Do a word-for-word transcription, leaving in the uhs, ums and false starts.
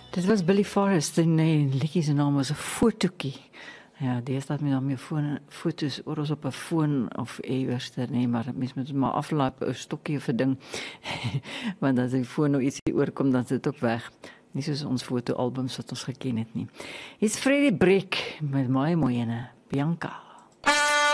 Dit was Billy Forrest en die liedjie se naam was 'n fotootjie. Ja, die staat met dan meer foon, foto's oor op 'n foon of iewers ter nee, maar mens moet maar aflaai op 'n stokkie of 'n ding. Want as die foon nou ietsie oorkom, dan is dit ook weg. Nie soos ons fotoalbums wat ons geken het nie. Hier's Freddie Brick met my mooi ene, Bianca.